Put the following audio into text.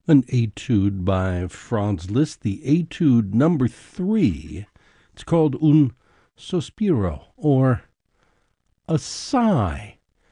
An etude by Franz Liszt, the etude number 3. It's called Un Sospiro, or a sigh.